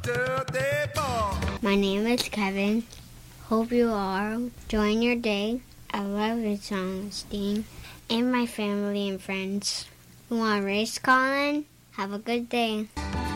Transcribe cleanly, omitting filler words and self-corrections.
My name is Kevin. Hope you are enjoying your day. I love this song, Steen, and my family and friends. You want to race, Colin? Have a good day.